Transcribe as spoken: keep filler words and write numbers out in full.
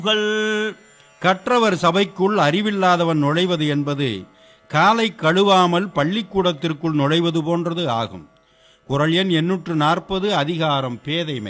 புகழ். கற்றவர் சபைக்குள் அறிவில்லாதவன் நுழைவது என்பது காலை கழுவாமல் பள்ளிக்கூடத்திற்குள் நுழைவது போன்றது ஆகும். குறள் எண் எண்ணூற்று நாற்பது, அதிகாரம் பேதைமை.